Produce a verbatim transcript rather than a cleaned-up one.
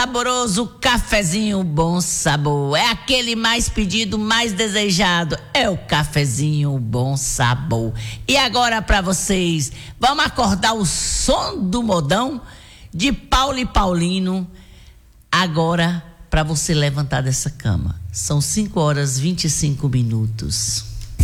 saboroso cafezinho Bom Sabor. É aquele mais pedido, mais desejado. É o cafezinho Bom Sabor. E agora para vocês, vamos acordar o som do modão de Paulo e Paulino. Agora para você levantar dessa cama. São cinco horas e vinte e cinco minutos.